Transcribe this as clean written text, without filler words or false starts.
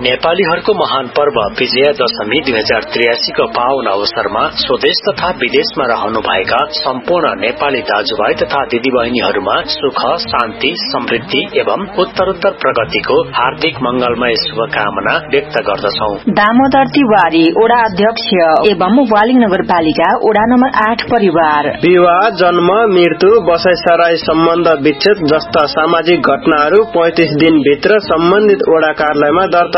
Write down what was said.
नेपालीहरूको महान पर्व विजया दशमी 2083 को पावन अवसरमा स्वदेश तथा विदेशमा रहनुभएका सम्पूर्ण नेपाली दाजुभाइ तथा दिदीबहिनीहरूमा सुख, शान्ति, समृद्धि एवं उत्तरोत्तर प्रगतिको हार्दिक मंगलमय शुभकामना व्यक्त गर्दछौ। दामोदर तिवारी ओडा अध्यक्ष एवं वालिङ नगरपालिका ओडा नम्बर 8 परिवार। विवाह, जन्म, मृत्यु, बसाइसराई, सम्बन्ध विच्छेद जस्ता सामाजिक घटनाहरू 35 दिन भित्र सम्बन्धित ओडा कार्यालयमा दर्ता